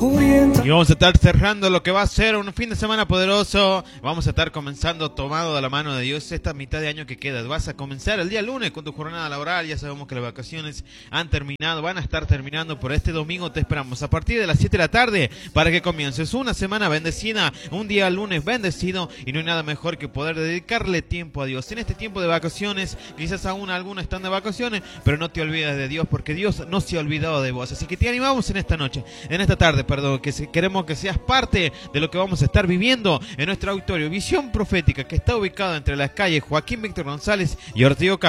Y vamos a estar cerrando lo que va a ser un fin de semana poderoso. Vamos a estar comenzando tomado de la mano de Dios esta mitad de año que queda. Vas a comenzar el día lunes con tu jornada laboral. Ya sabemos que las vacaciones han terminado, van a estar terminando. Por este domingo te esperamos a partir de las 7 de la tarde para que comiences una semana bendecida, un día lunes bendecido. Y no hay nada mejor que poder dedicarle tiempo a Dios. En este tiempo de vacaciones, quizás aún algunos están de vacaciones, pero no te olvides de Dios, porque Dios no se ha olvidado de vos. Así que te animamos en esta noche, en esta tarde, perdón, queremos que seas parte de lo que vamos a estar viviendo en nuestro auditorio Visión Profética, que está ubicado entre las calles Joaquín Víctor González y Ortigo